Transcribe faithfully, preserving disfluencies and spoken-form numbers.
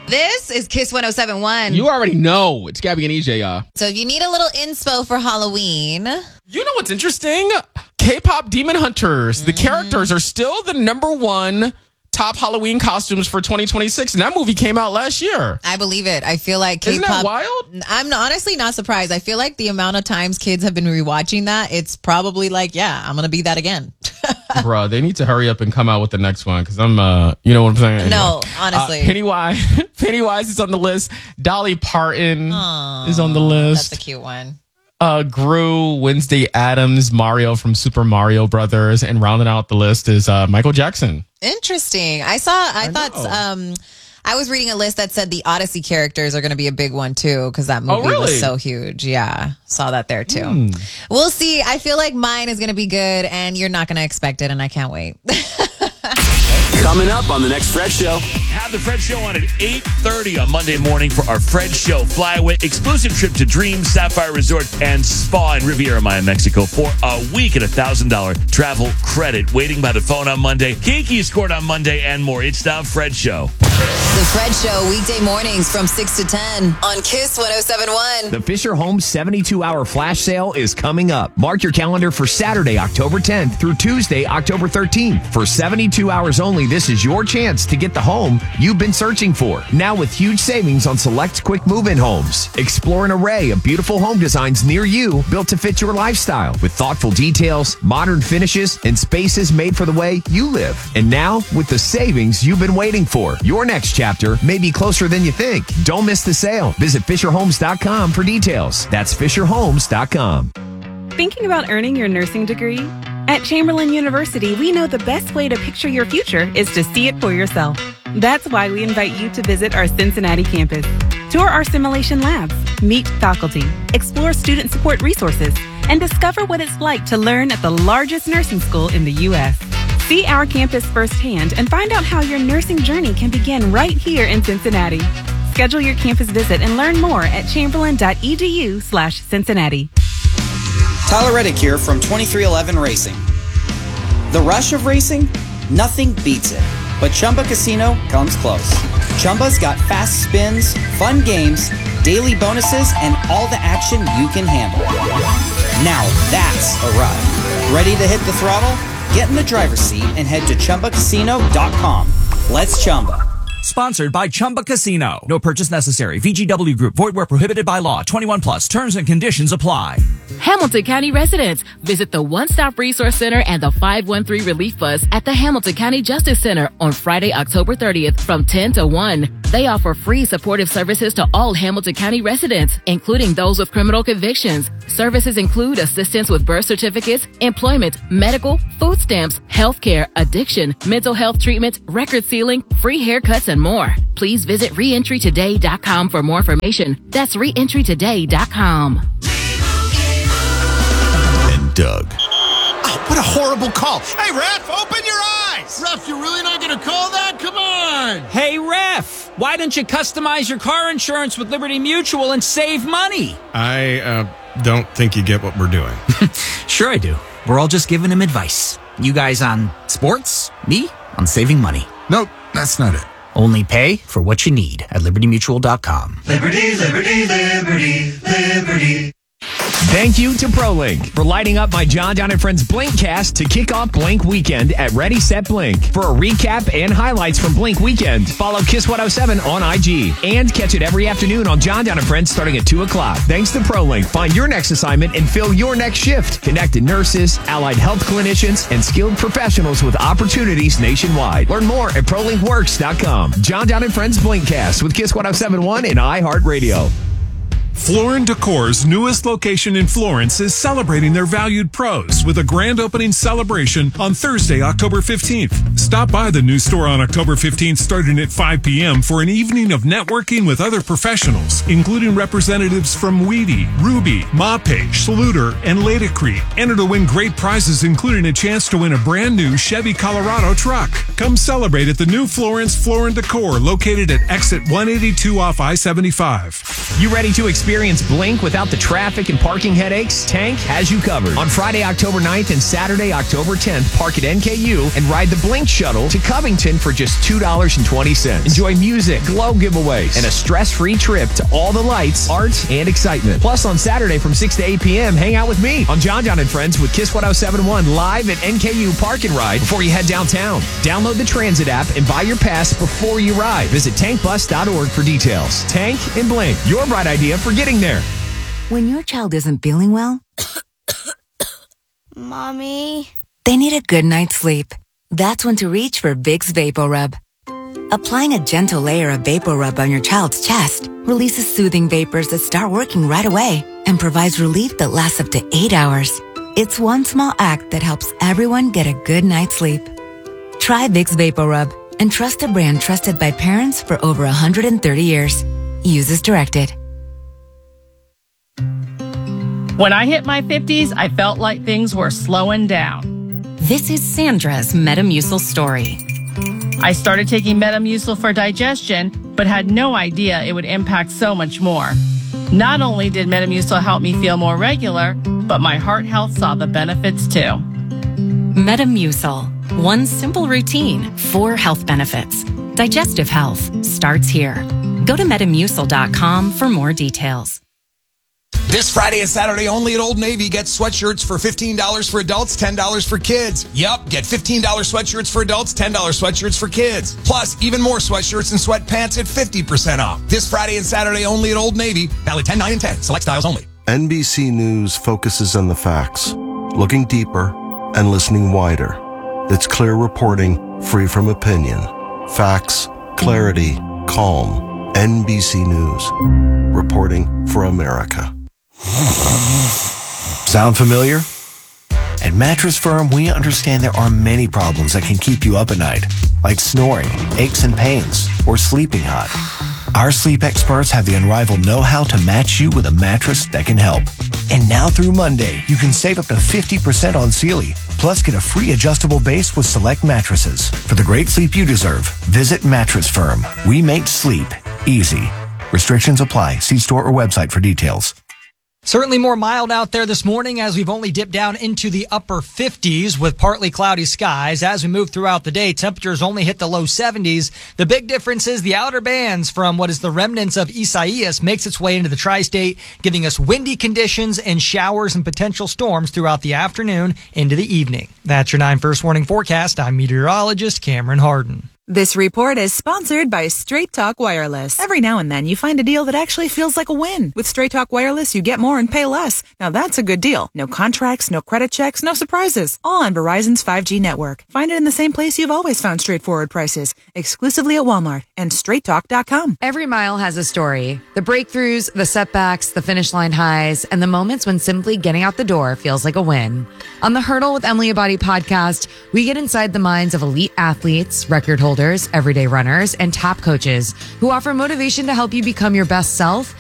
This is Kiss one oh seven point one. You already know. It's Gabby and E J, y'all. So if you need a little inspo for Halloween. You know what's interesting? K-pop Demon Hunters. The mm-hmm. characters are still the number one top Halloween costumes for twenty twenty-six. And that movie came out last year. I believe it. I feel like K-pop. Isn't that wild? I'm honestly not surprised. I feel like the amount of times kids have been rewatching that, it's probably like, yeah, I'm going to be that again. Bro, they need to hurry up and come out with the next one because I'm, uh, you know what I'm saying? Anyway. No, honestly. Uh, Pennywise, Pennywise is on the list. Dolly Parton Aww, is on the list. That's a cute one. Uh, Gru, Wednesday Addams, Mario from Super Mario Brothers, and rounding out the list is uh, Michael Jackson. Interesting. I saw. I, I thought. Know. Um, I was reading a list that said the Odyssey characters are going to be a big one too because that movie oh, really? was so huge. Yeah, saw that there too. Mm. We'll see. I feel like mine is going to be good, and you're not going to expect it, and I can't wait. Coming up on the next Fred Show. Have the Fred Show on at eight thirty on Monday morning for our Fred Show Flyaway exclusive trip to Dream Sapphire Resort and Spa in Riviera Maya, Mexico for a week at a one thousand dollars travel credit. Waiting by the phone on Monday. Kiki scored on Monday and more. It's the Fred Show. The Fred Show, weekday mornings from six to ten on Kiss one oh seven point one. The Fisher Homes seventy-two hour flash sale is coming up. Mark your calendar for Saturday, October tenth through Tuesday, October thirteenth. For seventy-two hours only, this is your chance to get the home you've been searching for. Now with huge savings on select quick move-in homes. Explore an array of beautiful home designs near you built to fit your lifestyle with thoughtful details, modern finishes, and spaces made for the way you live. And now with the savings you've been waiting for, your next chapter may be closer than you think. Don't miss the sale. Visit Fisher Homes dot com for details. That's Fisher Homes dot com. Thinking about earning your nursing degree? At Chamberlain University, we know the best way to picture your future is to see it for yourself. That's why we invite you to visit our Cincinnati campus. Tour our simulation labs, meet faculty, explore student support resources, and discover what it's like to learn at the largest nursing school in the U S See our campus firsthand and find out how your nursing journey can begin right here in Cincinnati. Schedule your campus visit and learn more at chamberlain.edu slash Cincinnati. Tyler Reddick here from twenty-three eleven Racing. The rush of racing? Nothing beats it. But Chumba Casino comes close. Chumba's got fast spins, fun games, daily bonuses, and all the action you can handle. Now that's a ride. Ready to hit the throttle? Get in the driver's seat and head to Chumba Casino dot com. Let's Chumba. Sponsored by Chumba Casino. No purchase necessary. V G W Group. Void where prohibited by law. twenty-one plus. Terms and conditions apply. Hamilton County residents, visit the One Stop Resource Center and the five one three Relief Bus at the Hamilton County Justice Center on Friday, October thirtieth from ten to one. They offer free supportive services to all Hamilton County residents, including those with criminal convictions. Services include assistance with birth certificates, employment, medical, food stamps, healthcare, addiction, mental health treatment, record sealing, free haircuts, and more. Please visit reentry today dot com for more information. That's reentry today dot com. And Doug. Oh, what a horrible call. Hey, ref, open your eyes. Ref, you're really not going to call that? Come on. Hey, ref, why don't you customize your car insurance with Liberty Mutual and save money? I uh, don't think you get what we're doing. Sure I do. We're all just giving him advice. You guys on sports, me on saving money. Nope, that's not it. Only pay for what you need at liberty mutual dot com. Liberty, liberty, liberty, liberty. Thank you to ProLink for lighting up my John Down and Friends Blinkcast to kick off Blink Weekend at Ready, Set, Blink. For a recap and highlights from Blink Weekend, follow Kiss one oh seven on I G. And catch it every afternoon on John Down and Friends starting at two o'clock. Thanks to ProLink, find your next assignment and fill your next shift. Connected nurses, allied health clinicians, and skilled professionals with opportunities nationwide. Learn more at pro link works dot com. John Down and Friends Blinkcast with Kiss one oh seven point one and iHeartRadio. Florin Decor's newest location in Florence is celebrating their valued pros with a grand opening celebration on Thursday, October fifteenth. Stop by the new store on October fifteenth starting at five p.m. for an evening of networking with other professionals, including representatives from Weedy, Ruby, Mape, Schluter, and Ladecrete. Enter to win great prizes, including a chance to win a brand new Chevy Colorado truck. Come celebrate at the new Florence Florin Decor located at exit one eighty-two off I seventy-five. You ready to experience experience Blink without the traffic and parking headaches? Tank has you covered. On Friday, October ninth and Saturday, October tenth, park at N K U and ride the Blink Shuttle to Covington for just two dollars and twenty cents. Enjoy music, glow giveaways, and a stress-free trip to all the lights, art, and excitement. Plus, on Saturday from six to eight p.m., hang out with me on John John and Friends with Kiss one oh seven point one live at N K U Park and Ride before you head downtown. Download the Transit app and buy your pass before you ride. Visit tank bus dot org for details. Tank and Blink, your bright idea for getting there. When your child isn't feeling well, Mommy, they need a good night's sleep. That's when to reach for Vicks VapoRub. Applying a gentle layer of VapoRub on your child's chest releases soothing vapors that start working right away and provides relief that lasts up to eight hours. It's one small act that helps everyone get a good night's sleep. Try Vicks VapoRub and trust a brand trusted by parents for over one hundred thirty years. Use as directed. When I hit my fifties, I felt like things were slowing down. This is Sandra's Metamucil story. I started taking Metamucil for digestion, but had no idea it would impact so much more. Not only did Metamucil help me feel more regular, but my heart health saw the benefits too. Metamucil. One simple routine, four health benefits. Digestive health starts here. Go to metamucil dot com for more details. This Friday and Saturday only at Old Navy. Get sweatshirts for fifteen dollars for adults, ten dollars for kids. Yup, get fifteen dollars sweatshirts for adults, ten dollars sweatshirts for kids. Plus, even more sweatshirts and sweatpants at fifty percent off. This Friday and Saturday only at Old Navy. Valid ten, nine, and ten. Select styles only. N B C News focuses on the facts, looking deeper and listening wider. It's clear reporting, free from opinion. Facts, clarity, calm. N B C News. Reporting for America. Sound familiar? At Mattress Firm, we understand there are many problems that can keep you up at night, like snoring, aches and pains, or sleeping hot. Our sleep experts have the unrivaled know-how to match you with a mattress that can help. And now through Monday, you can save up to fifty percent on Sealy, plus get a free adjustable base with select mattresses. For the great sleep you deserve, visit Mattress Firm. We make sleep easy. Restrictions apply. See store or website for details. Certainly more mild out there this morning as we've only dipped down into the upper fifties with partly cloudy skies. As we move throughout the day, temperatures only hit the low seventies. The big difference is the outer bands from what is the remnants of Isaias makes its way into the tri-state, giving us windy conditions and showers and potential storms throughout the afternoon into the evening. That's your nine First Warning forecast. I'm meteorologist Cameron Harden. This report is sponsored by Straight Talk Wireless. Every now and then you find a deal that actually feels like a win. With Straight Talk Wireless, you get more and pay less. Now that's a good deal. No contracts, no credit checks, no surprises. All on Verizon's five G network. Find it in the same place you've always found straightforward prices. Exclusively at Walmart and straight talk dot com. Every mile has a story. The breakthroughs, the setbacks, the finish line highs, and the moments when simply getting out the door feels like a win. On the Hurdle with Emily Abadi podcast, we get inside the minds of elite athletes, record holders, everyday runners, and top coaches who offer motivation to help you become your best self